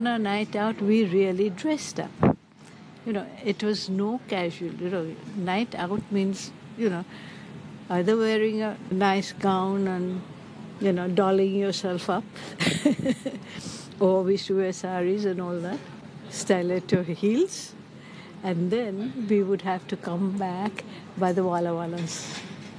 On a night out, we really dressed up. It was no casual. Night out means, either wearing a nice gown and, dolling yourself up, or we used to wear saris and all that, stiletto heels, and then we would have to come back by the Walla Wallas.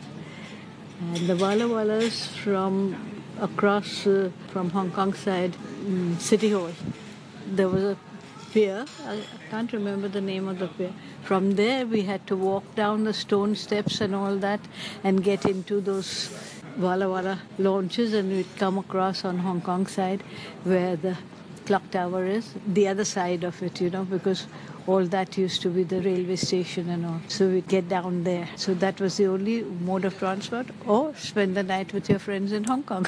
And the Walla Wallas from across from Hong Kong side, City Hall, there was a pier. I can't remember the name of the pier. From there, we had to walk down the stone steps and all that and get into those Walla Walla launches, and we'd come across on Hong Kong side where the clock tower is, the other side of it, because all that used to be the railway station and all. So we'd get down there. So that was the only mode of transport, or spend the night with your friends in Hong Kong.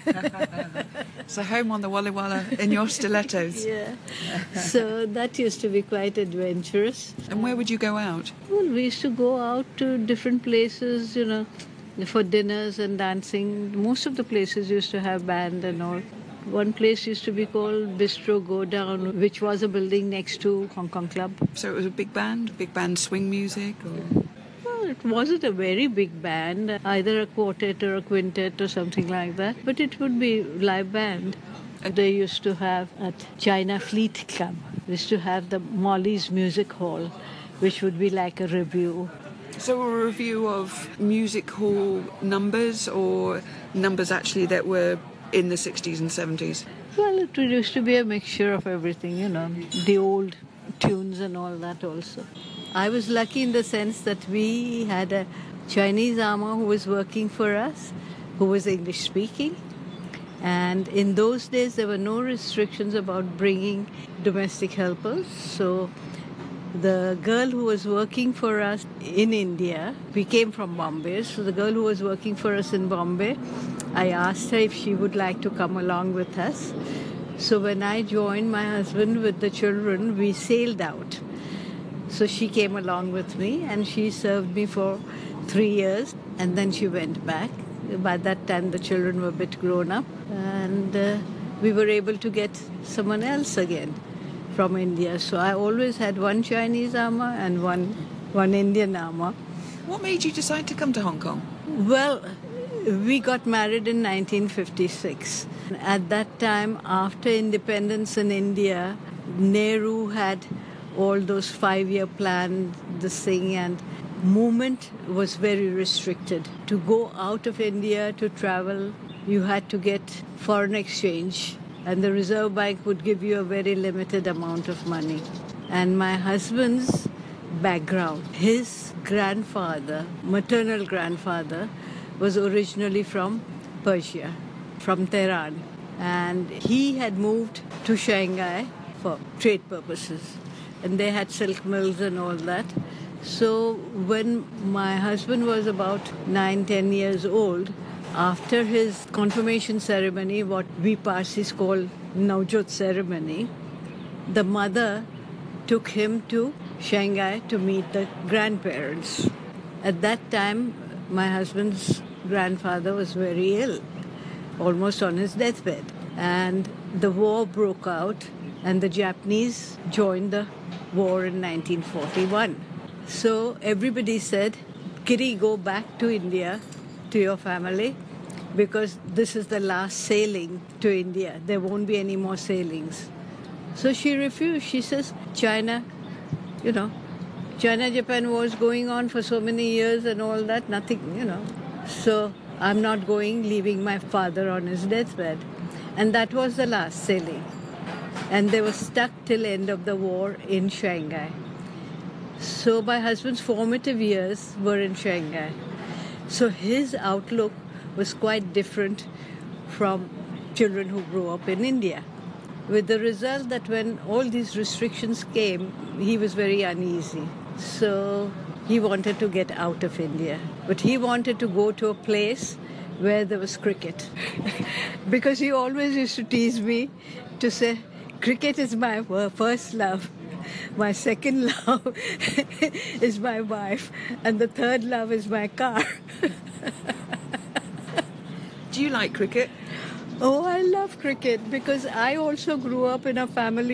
So home on the Walla Walla in your stilettos. Yeah. So that used to be quite adventurous. And where would you go out? Well, we used to go out to different places, for dinners and dancing. Most of the places used to have band and all. One place used to be called Bistro Go Down, which was a building next to Hong Kong Club. So it was a big band swing music? Or? Well, it wasn't a very big band, either a quartet or a quintet or something like that, but it would be live band. They used to have at China Fleet Club, they used to have the Molly's Music Hall, which would be like a review. So a review of music hall numbers, or numbers actually that were in the 60s and 70s? Well, it used to be a mixture of everything, the old tunes and all that also. I was lucky in the sense that we had a Chinese ama who was working for us, who was English speaking. And in those days, there were no restrictions about bringing domestic helpers. So the girl who was working for us in India, we came from Bombay, so the girl who was working for us in Bombay, I asked her if she would like to come along with us. So when I joined my husband with the children, we sailed out. So she came along with me, and she served me for 3 years, and then she went back. By that time, the children were a bit grown up, and we were able to get someone else again from India. So I always had one Chinese ama and one Indian ama. What made you decide to come to Hong Kong? Well, we got married in 1956. At that time, after independence in India, Nehru had all those 5-year plans, this thing, and movement was very restricted. To go out of India, to travel, you had to get foreign exchange, and the Reserve Bank would give you a very limited amount of money. And my husband's background, his grandfather, maternal grandfather, was originally from Persia, from Tehran. And he had moved to Shanghai for trade purposes. And they had silk mills and all that. So when my husband was about 9-10 years old, after his confirmation ceremony, what we Parsis call Naujot ceremony, the mother took him to Shanghai to meet the grandparents. At that time, my husband's grandfather was very ill, almost on his deathbed. And the war broke out, and the Japanese joined the war in 1941. So everybody said, Kitty, go back to India, to your family, because this is the last sailing to India. There won't be any more sailings. So she refused. She says, China, China-Japan war is going on for so many years and all that, nothing, So I'm not going, leaving my father on his deathbed. And that was the last sailing. And they were stuck till end of the war in Shanghai. So my husband's formative years were in Shanghai. So his outlook was quite different from children who grew up in India. With the result that when all these restrictions came, he was very uneasy. So he wanted to get out of India. But he wanted to go to a place where there was cricket. Because he always used to tease me to say, cricket is my first love. My second love is my wife. And the third love is my car. Do you like cricket? Oh, I love cricket because I also grew up in a family